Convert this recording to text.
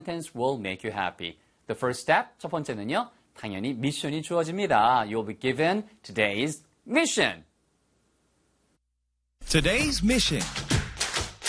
sentence will make you happy. The first step, 첫 번째는요. 당연히 미션이 주어집니다. You'll be given today's mission. Today's mission.